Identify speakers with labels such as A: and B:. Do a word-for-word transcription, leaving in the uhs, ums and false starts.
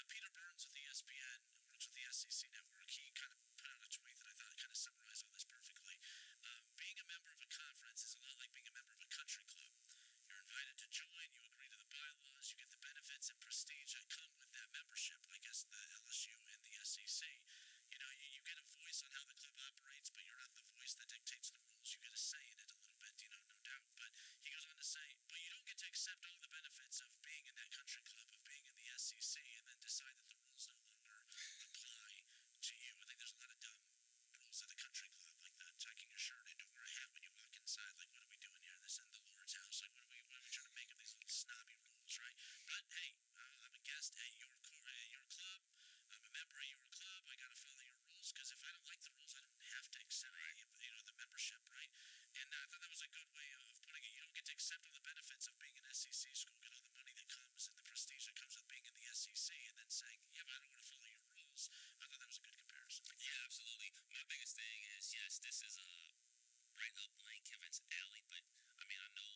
A: uh, Peter Burns with E S P N works with the S E C network. He kind of put out a tweet that I thought kind of summarized all this perfectly. Um, being a member of a conference is a lot like being a member of a country club. You're invited to join, you agree to the bylaws, you get the benefits and prestige that come with that membership, like as the L S U and the S E C. You know, you, you get a voice on how the club operates, but you're not the voice that dictates the rules. You get a say in it a little bit, you know, no doubt. But he goes on to say, but you don't get to accept all the benefits of being in that country club, of being in the S E C, and then decide that the rules no longer apply to you. I think there's a lot of dumb rules at the country club, like the checking your shirt and don't wear a hat when you walk inside. Like, what are we doing here? This isn't the Lord's house. Like, what are we, what are we trying to make of these little snobby rules, right? But hey, uh, I'm a guest at your co- at your club. I'm a member of your club. I gotta follow your rules because if I don't like the rules, I don't have to accept, you know, the membership, right? And uh, I thought that was a good way of putting it. You don't get to accept all the benefits of being an S E C school, get all the money that comes and the prestige that comes with being in the S E C, and then saying, yeah, but I don't want to follow your rules. I thought that was a good comparison.
B: Yeah, absolutely. My biggest thing is yes, this is a right up Lane Kiffin's alley, but I mean, I know